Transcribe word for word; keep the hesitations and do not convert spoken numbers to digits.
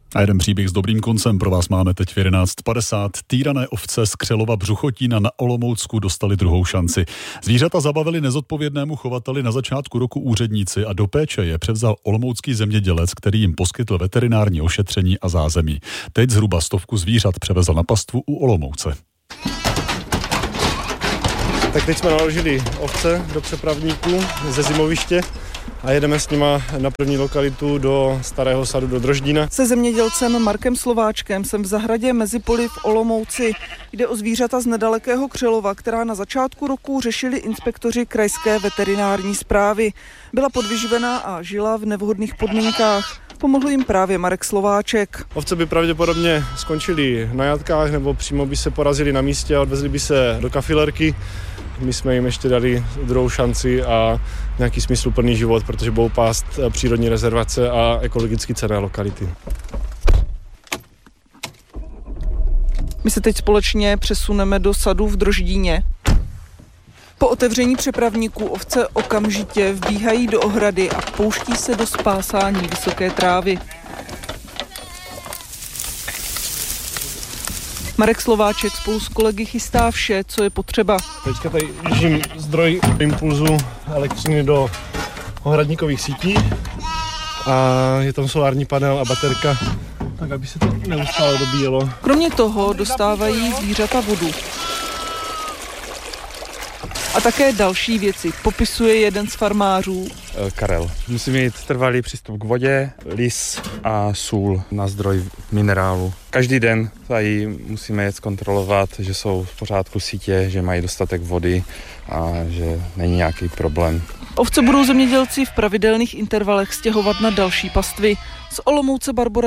A jeden příběh s dobrým koncem pro vás máme teď v jedenáct padesát. Týrané ovce z Křelova Břuchotína na Olomoucku dostali druhou šanci. Zvířata zabavili nezodpovědnému chovateli na začátku roku úředníci a do péče je převzal olomoucký zemědělec, který jim poskytl veterinární ošetření a zázemí. Teď zhruba stovku zvířat převezl na pastvu u Olomouce. Tak teď jsme naložili ovce do přepravníků ze zimoviště a jedeme s nima na první lokalitu do Starého sadu do Droždína. Se zemědělcem Markem Slováčkem jsem v zahradě Mezipoli v Olomouci. Jde o zvířata z nedalekého Křelova, která na začátku roku řešili inspektoři krajské veterinární správy. Byla podvyživená a žila v nevhodných podmínkách. Pomohl jim právě Marek Slováček. Ovce by pravděpodobně skončily na jatkách nebo přímo by se porazili na místě a odvezli by se do kafilerky. My jsme jim ještě dali druhou šanci a nějaký smysluplný život, protože budou pást přírodní rezervace a ekologicky cenné lokality. My se teď společně přesuneme do sadu v Droždíně. Po otevření přepravníků ovce okamžitě vbíhají do ohrady a pouští se do spásání vysoké trávy. Marek Slováček spolu s kolegy chystá vše, co je potřeba. Teďka tady držím zdroj impulzu elektřiny do ohradníkových sítí a je tam solární panel a baterka, tak aby se to neustále dobíjelo. Kromě toho dostávají zvířata vodu. A také další věci popisuje jeden z farmářů. Karel. Musí mít trvalý přístup k vodě, lis a sůl na zdroj minerálu. Každý den tady musíme jet zkontrolovat, že jsou v pořádku sítě, že mají dostatek vody a že není nějaký problém. Ovce budou zemědělci v pravidelných intervalech stěhovat na další pastvy. Z Olomouce Barbora